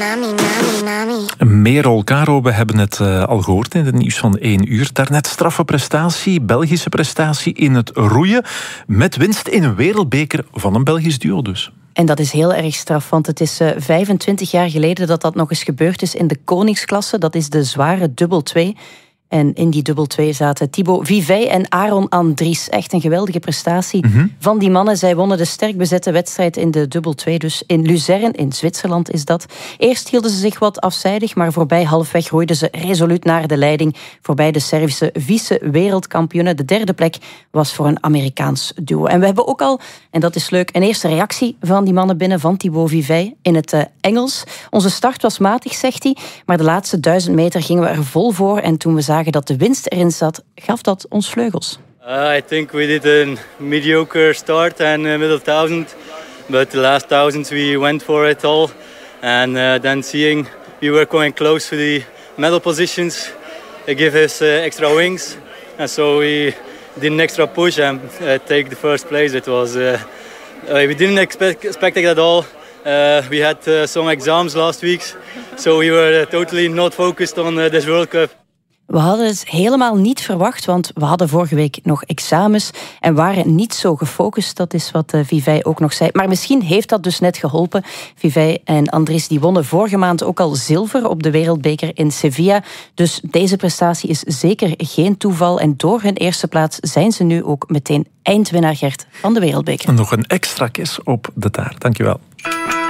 Merel, Caro, we hebben het al gehoord in het nieuws van 1 uur. Daarnet straffe prestatie, Belgische prestatie in het roeien. Met winst in een wereldbeker van een Belgisch duo dus. En dat is heel erg straf, want het is 25 jaar geleden dat nog eens gebeurd is in de koningsklasse. Dat is de zware dubbel 2. En in die dubbel 2 zaten Thibaut Vivey en Aaron Andries. Echt een geweldige prestatie van die mannen. Zij wonnen de sterk bezette wedstrijd in de dubbel 2. Dus in Luzern, in Zwitserland is dat. Eerst hielden ze zich wat afzijdig, maar voorbij halfweg roeiden ze resoluut naar de leiding. Voorbij de Servische vice-wereldkampioenen. De derde plek was voor een Amerikaans duo. En we hebben ook al, en dat is leuk, een eerste reactie van die mannen binnen, van Thibaut Vivey, in het Engels. Onze start was matig, zegt hij, maar de laatste 1000 meter gingen we er vol voor. En toen we zagen dat de winst erin zat, gaf dat ons vleugels. I think we did a mediocre start and middle 1000, but the last 1000 we went for it all, and then seeing we were coming close to the medal positions, it gave us extra wings, and so we did an extra push and take the first place. It was we didn't expect it at all. We had some exams last week, so we were totally not focused on this World Cup. We hadden het helemaal niet verwacht, want we hadden vorige week nog examens en waren niet zo gefocust. Dat is wat Vivey ook nog zei. Maar misschien heeft dat dus net geholpen. Vivey en Andries die wonnen vorige maand ook al zilver op de wereldbeker in Sevilla. Dus deze prestatie is zeker geen toeval. En door hun eerste plaats zijn ze nu ook meteen eindwinnaar, Gert, van de wereldbeker. En nog een extra kus op de taart. Dankjewel.